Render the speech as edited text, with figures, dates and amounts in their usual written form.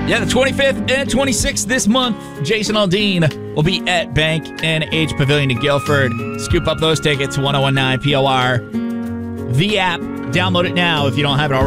Yeah, the 25th and 26th this month, Jason Aldean will be at Bank NH Pavilion in Guilford. Scoop up those tickets, 1019 POR. The app. Download it now if you don't have it already.